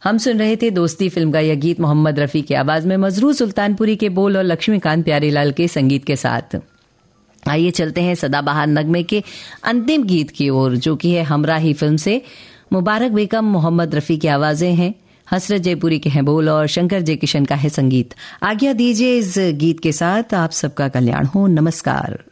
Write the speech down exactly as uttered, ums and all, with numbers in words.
हम सुन रहे थे दोस्ती फिल्म का यह गीत मोहम्मद रफ़ी की आवाज में मजरूर सुल्तानपुरी के बोल और लक्ष्मीकांत प्यारेलाल के संगीत के साथ। आइए चलते हैं सदाबहार नगमे के अंतिम गीत की ओर, जो कि है हमराही फिल्म से। मुबारक बेगम मोहम्मद रफ़ी की आवाजें हैं, हसरत जयपुरी के हैं बोल और शंकर जय किशन का है संगीत। आज्ञा दीजिए इस गीत के साथ। आप सबका कल्याण हो। नमस्कार।